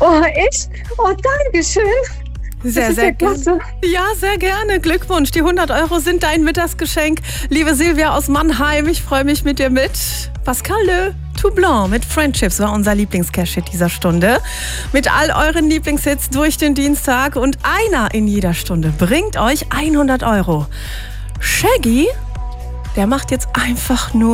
Oh, echt? Oh, danke schön. Sehr, sehr gerne. Ja, sehr gerne. Glückwunsch. Die 100 € sind dein Mittagsgeschenk. Liebe Silvia aus Mannheim, ich freue mich mit dir mit. Pascal Le Tout Blanc mit Friendships war unser Lieblingscash-Hit dieser Stunde. Mit all euren Lieblingshits durch den Dienstag. Und einer in jeder Stunde bringt euch 100 €. Shaggy, der macht jetzt einfach nur